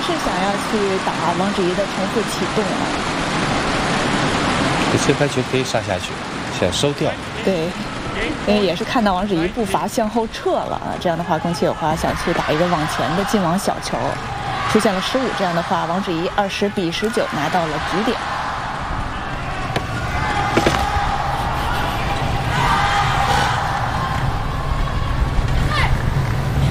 是想要去打王祉怡的重复启动啊。 这拍球可以杀下去，想收掉。 对，因为也是看到王祉怡步伐向后撤了啊，这样的话宫崎友花想去打一个往前的进网小球，出现了失误，这样的话王祉怡20比19拿到了局点。